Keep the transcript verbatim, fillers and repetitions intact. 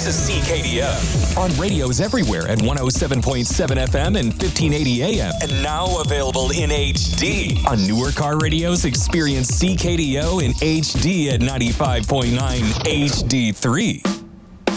to C K D O. On radios everywhere at one oh seven point seven F M and fifteen eighty A M. And now available in H D. On newer car radios, experience C K D O in H D at ninety-five point nine H D three.